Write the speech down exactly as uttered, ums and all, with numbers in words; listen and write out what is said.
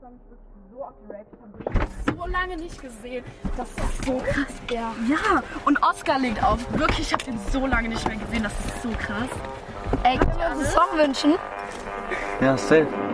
mich wirklich so auf die Rave. Ich habe so lange nicht gesehen. Das ist so krass, ja. Ja, und Oscar legt auf. Wirklich, ich habe den so lange nicht mehr gesehen. Das ist so krass. Ey, können wir uns einen Song wünschen? Ja, safe.